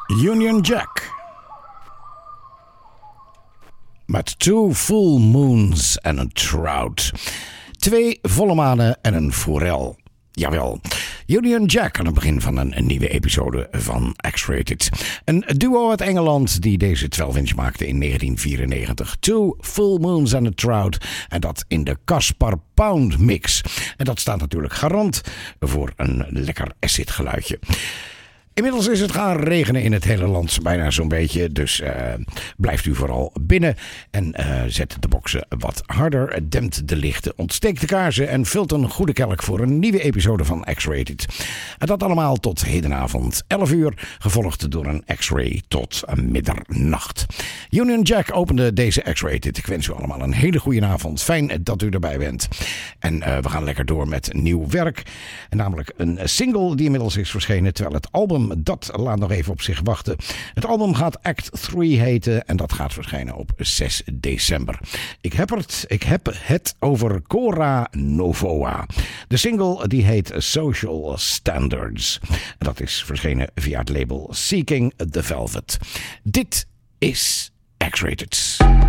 Union Jack. Met Two Full Moons en een Trout. 2 volle manen en een forel. Jawel, Union Jack aan het begin van een nieuwe episode van X-Rated. Een duo uit Engeland die deze 12-inch maakte in 1994. Two Full Moons and a Trout. En dat in de Caspar Pound mix. En dat staat natuurlijk garant voor een lekker acid geluidje. Inmiddels is het gaan regenen in het hele land, bijna zo'n beetje. Dus blijft u vooral binnen en zet de boksen wat harder. Dempt de lichten, ontsteekt de kaarsen en vult een goede kelk voor een nieuwe episode van X-Rated. En dat allemaal tot hedenavond 11 uur, gevolgd door een X-Ray tot middernacht. Union Jack opende deze X-Rated. Ik wens u allemaal een hele goede avond. Fijn dat u erbij bent. En we gaan lekker door met nieuw werk. En namelijk een single die inmiddels is verschenen, terwijl het album dat laat nog even op zich wachten. Het album gaat Act 3 heten en dat gaat verschijnen op 6 december. Ik heb het over Cora Novoa. De single die heet Social Standards. En dat is verschenen via het label Seeking the Velvet. Dit is X-Rated.